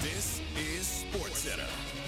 This is SportsCenter.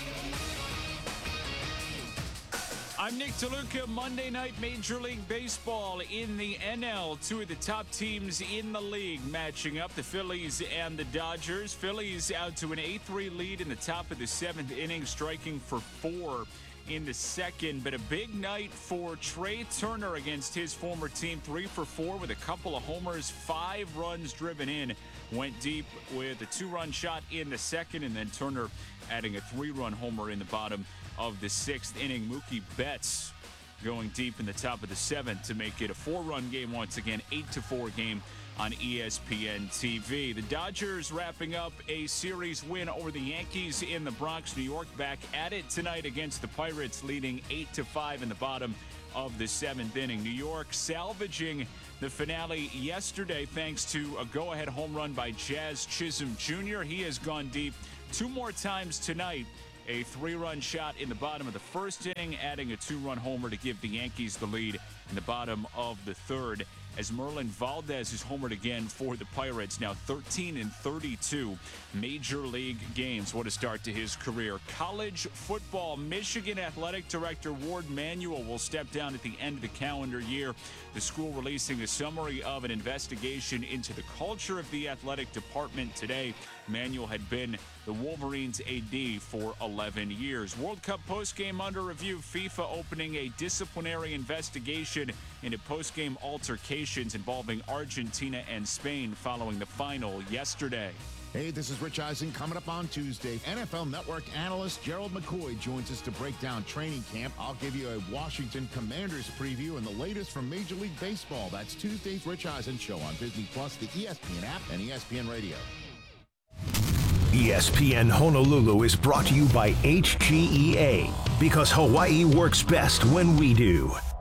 I'm Nick DeLuca. Monday night Major League Baseball in the NL. Two of the top teams in the league matching up, the Phillies and the Dodgers. Phillies out to an 8-3 lead in the top of the seventh inning, striking for 4 in the second. But a big night for Trey Turner against his former team. 3 for 4 with a couple of homers, 5 runs driven in. Went deep with a 2-run shot in the second, and then Turner adding a 3-run homer in the bottom of the 6th inning. Mookie Betts going deep in the top of the 7th to make it a 4-run game once again, 8-4 game on ESPN TV. The Dodgers wrapping up a series win over the Yankees in the Bronx, New York, back at it tonight against the Pirates, leading 8-5 in the bottom of the 7th inning. New York salvaging the finale yesterday thanks to a go-ahead home run by Jazz Chisholm Jr. He has gone deep 2 more times tonight. A 3-run shot in the bottom of the 1st inning, adding a 2-run homer to give the Yankees the lead in the bottom of the 3rd. As Merlin Valdez is homered again for the Pirates, now 13-32 Major League games. What a start to his career. College football, Michigan Athletic Director Ward Manuel will step down at the end of the calendar year. The school releasing a summary of an investigation into the culture of the athletic department today. Manuel had been the Wolverines AD for 11 years. World Cup postgame under review. FIFA opening a disciplinary investigation into postgame altercations involving Argentina and Spain following the final yesterday. Hey, this is Rich Eisen. Coming up on Tuesday, NFL Network analyst Gerald McCoy joins us to break down training camp. I'll give you a Washington Commanders preview and the latest from Major League Baseball. That's Tuesday's Rich Eisen Show on Disney+, the ESPN app, and ESPN Radio. ESPN Honolulu is brought to you by HGEA, because Hawaii works best when we do.